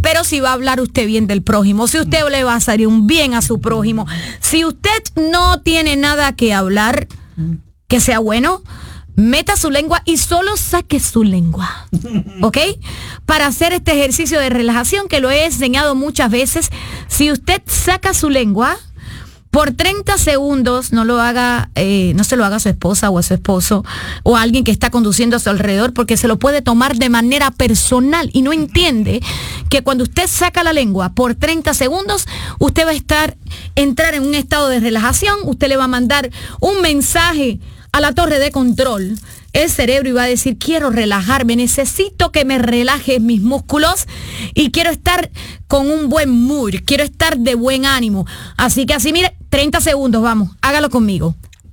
pero si va a hablar usted bien del prójimo, si usted le va a hacer un bien a su prójimo, si usted no tiene nada que hablar que sea bueno, meta su lengua y solo saque su lengua, ¿ok? Para hacer este ejercicio de relajación que lo he enseñado muchas veces, si usted saca su lengua por 30 segundos, no lo haga, no se lo haga a su esposa o a su esposo o a alguien que está conduciendo a su alrededor, porque se lo puede tomar de manera personal y no entiende que cuando usted saca la lengua por 30 segundos, usted va a entrar en un estado de relajación, usted le va a mandar un mensaje a la torre de control, el cerebro, y va a decir, quiero relajarme, necesito que me relajes mis músculos y quiero estar con un buen mood, quiero estar de buen ánimo. Así que así, mire, 30 segundos, vamos, hágalo conmigo.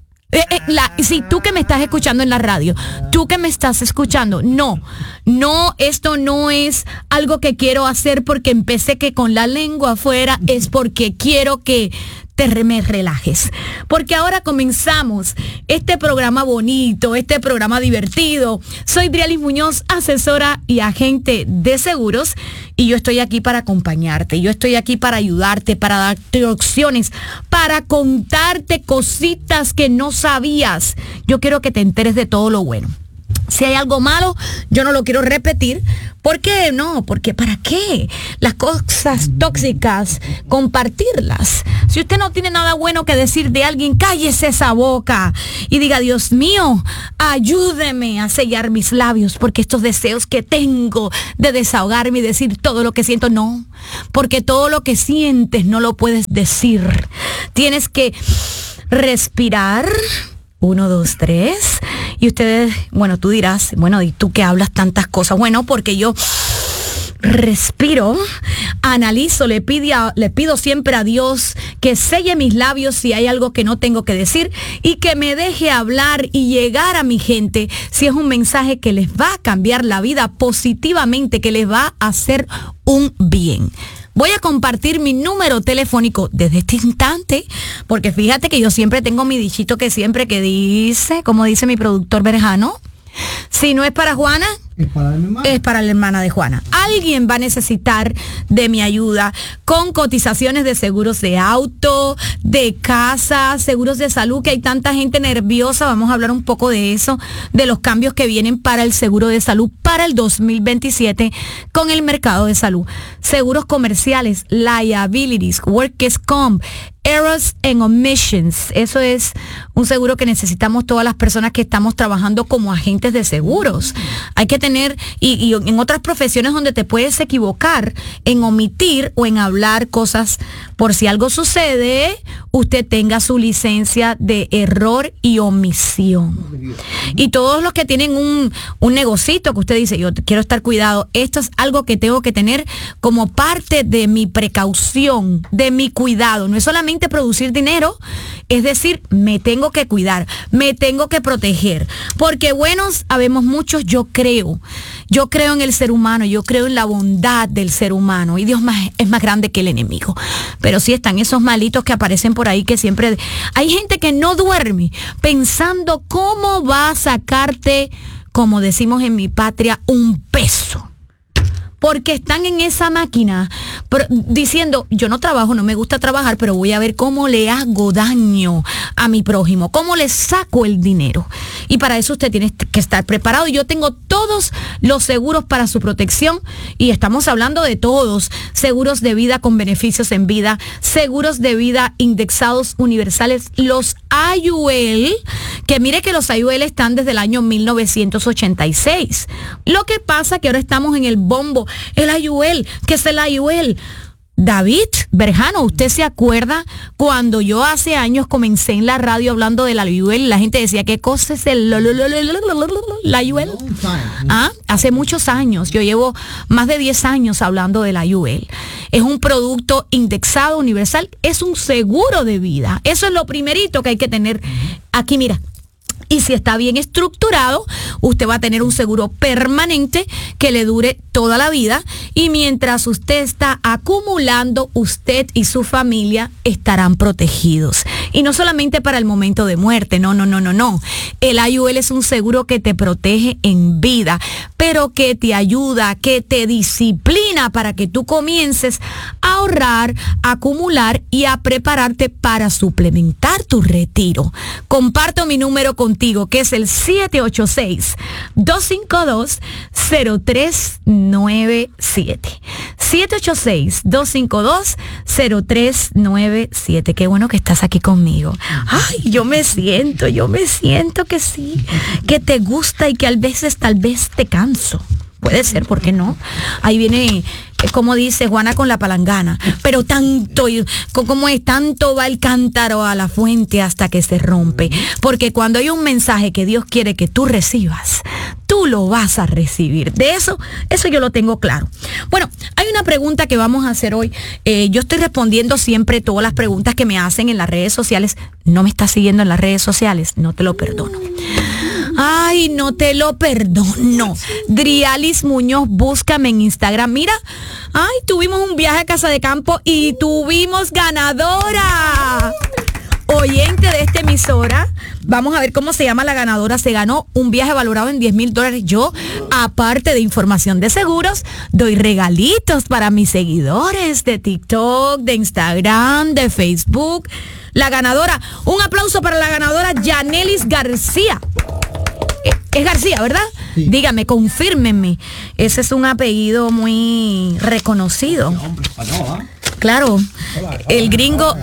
Si tú que me estás escuchando en la radio, tú que me estás escuchando, no, esto no es algo que quiero hacer porque empecé que con la lengua afuera, es porque quiero que me relajes, porque ahora comenzamos este programa bonito, este programa divertido. Soy Drialis Muñoz, asesora y agente de seguros, y yo estoy aquí para acompañarte, yo estoy aquí para ayudarte, para darte opciones, para contarte cositas que no sabías. Yo quiero que te enteres de todo lo bueno. Si hay algo malo, yo no lo quiero repetir. ¿Por qué? No, porque ¿para qué? Las cosas tóxicas, compartirlas. Si usted no tiene nada bueno que decir de alguien, cállese esa boca y diga, Dios mío, ayúdeme a sellar mis labios, porque estos deseos que tengo de desahogarme y decir todo lo que siento, no. Porque todo lo que sientes no lo puedes decir. Tienes que respirar. 1, 2, 3. Y ustedes, bueno, tú dirás, bueno, ¿y tú que hablas tantas cosas? Bueno, porque yo respiro, analizo, le pido siempre a Dios que selle mis labios si hay algo que no tengo que decir y que me deje hablar y llegar a mi gente si es un mensaje que les va a cambiar la vida positivamente, que les va a hacer un bien. Voy a compartir mi número telefónico desde este instante, porque fíjate que yo siempre tengo mi dichito que siempre que dice, como dice mi productor Berjano, si no es para Juana, es para la hermana de Juana. Alguien va a necesitar de mi ayuda con cotizaciones de seguros de auto, de casa, seguros de salud, que hay tanta gente nerviosa. Vamos a hablar un poco de eso, de los cambios que vienen para el seguro de salud para el 2027 con el mercado de salud. Seguros comerciales, liabilities, workers' comp, errors and omissions. Eso es un seguro que necesitamos todas las personas que estamos trabajando como agentes de seguros. Hay que tener, y en otras profesiones donde te puedes equivocar en omitir o en hablar cosas, por si algo sucede, usted tenga su licencia de error y omisión. Y todos los que tienen un negocito que usted dice, yo quiero estar cuidado, esto es algo que tengo que tener como parte de mi precaución, de mi cuidado. No es solamente producir dinero, es decir, me tengo que cuidar, me tengo que proteger, porque buenos habemos muchos. Yo creo en el ser humano, yo creo en la bondad del ser humano, y Dios es más grande que el enemigo. Pero sí están esos malitos que aparecen por ahí, que siempre hay gente que no duerme pensando cómo va a sacarte, como decimos en mi patria, un peso. Porque están en esa máquina diciendo, yo no trabajo, no me gusta trabajar, pero voy a ver cómo le hago daño a mi prójimo, cómo le saco el dinero. Y para eso usted tiene que estar preparado. Y yo tengo todos los seguros para su protección, y estamos hablando de todos: seguros de vida con beneficios en vida, seguros de vida indexados universales, los IUL, que mire que los IUL están desde el año 1986. Lo que pasa que ahora estamos en el bombo. El IUL, ¿qué es el IUL? David Berjano, ¿usted se acuerda cuando yo hace años comencé en la radio hablando de la IUL y la gente decía, ¿qué cosa es el la IUL? Hace muchos años, yo llevo más de 10 años hablando de la IUL. Es un producto indexado universal, es un seguro de vida. Eso es lo primerito que hay que tener aquí, mira. Y si está bien estructurado, usted va a tener un seguro permanente que le dure toda la vida, y mientras usted está acumulando, usted y su familia estarán protegidos. Y no solamente para el momento de muerte, no. El IUL es un seguro que te protege en vida, pero que te ayuda, que te disciplina para que tú comiences a ahorrar, a acumular y a prepararte para suplementar tu retiro. Comparto mi número contigo, que es el 786-252-0397. 786-252-0397. Qué bueno que estás aquí conmigo. Ay, yo me siento que sí, que te gusta y que a veces tal vez te canso. Puede ser, ¿por qué no? Ahí viene, como dice Juana con la palangana, pero tanto va el cántaro a la fuente hasta que se rompe. Porque cuando hay un mensaje que Dios quiere que tú recibas, tú lo vas a recibir. De eso yo lo tengo claro. Bueno, hay una pregunta que vamos a hacer hoy. Yo estoy respondiendo siempre todas las preguntas que me hacen en las redes sociales. ¿No me estás siguiendo en las redes sociales? No te lo perdono. Ay, no te lo perdono. Drialis Muñoz, búscame en Instagram. Mira, ay, tuvimos un viaje a Casa de Campo y tuvimos ganadora. Oyente de esta emisora, vamos a ver cómo se llama la ganadora. Se ganó un viaje valorado en $10,000. Yo, aparte de información de seguros, doy regalitos para mis seguidores de TikTok, de Instagram, de Facebook. La ganadora, un aplauso para la ganadora Yanelis García. Es García, ¿verdad? Sí. Dígame, confírmenme. Ese es un apellido muy reconocido. Claro, el gringo.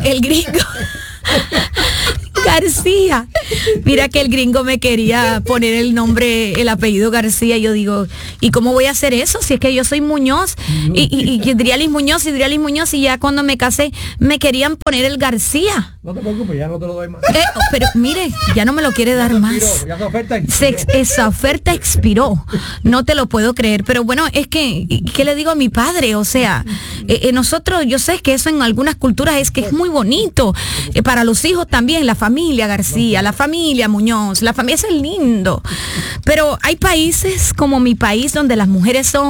García. Mira que el gringo me quería poner el apellido García. Yo digo, ¿y cómo voy a hacer eso? Si es que yo soy Muñoz y Drialis Muñoz, y ya cuando me casé me querían poner el García. No te preocupes, ya no te lo doy más. Pero mire, ya no me lo quiere dar más. Esa oferta expiró. No te lo puedo creer. Pero bueno, es que, ¿qué le digo a mi padre? O sea, nosotros, yo sé que eso en algunas culturas es muy bonito. Para los hijos también, la familia García, la familia Muñoz, la familia, eso es lindo. Pero hay países como mi país donde las mujeres son